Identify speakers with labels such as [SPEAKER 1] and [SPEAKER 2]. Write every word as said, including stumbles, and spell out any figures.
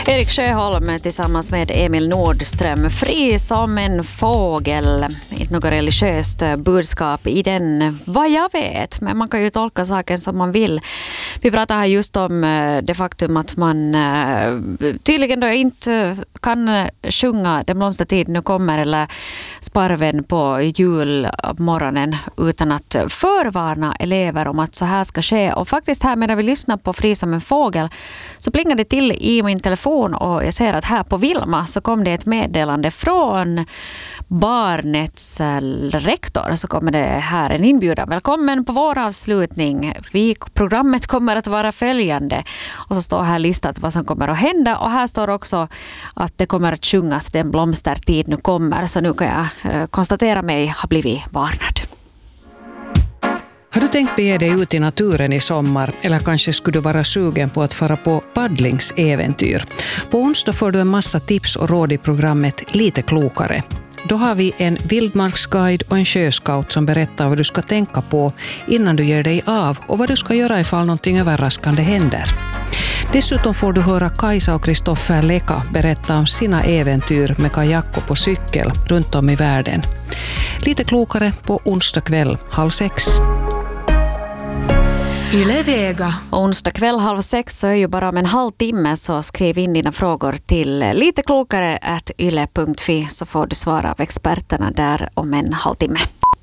[SPEAKER 1] Erik Sjöholm tillsammans med Emil Nordström. Fri som en fågel. Inte något religiöst budskap i den, vad jag vet. Men man kan ju tolka saken som man vill. Vi pratar här just om det faktum att man tydligen då inte kan sjunga Den blomstertid nu kommer eller Sparven på julmorgonen utan att förvarna elever om att så här ska ske. Och faktiskt här medan vi lyssnar på Fri som en fågel så plingar det till i min telefon och jag ser att här på Vilma så kom det ett meddelande från barnets rektor. Så kommer det här en inbjudan. Välkommen på vår avslutning. Vi, programmet kommer att vara följande. Och så står här listat vad som kommer att hända. Och här står också att det kommer att sjungas Den blomstertid nu kommer. Så nu kan jag eh, konstatera mig har blivit varnad.
[SPEAKER 2] Har du tänkt bege dig ut i naturen i sommar eller kanske skulle du vara sugen på att fara på paddlingsäventyr? På onsdag får du en massa tips och råd i programmet Lite klokare. Då har vi en vildmarksguide och en sjöscout som berättar vad du ska tänka på innan du ger dig av och vad du ska göra ifall någonting överraskande händer. Dessutom får du höra Kajsa och Kristoffer Leka berätta om sina äventyr med kajak och på cykel runt om i världen. Lite klokare på onsdag kväll halv sex.
[SPEAKER 1] Yle Vega. Onsdag kväll halv sex så är ju bara om en halvtimme så skriv in dina frågor till liteklokare at yle punkt fi så får du svara av experterna där om en halvtimme.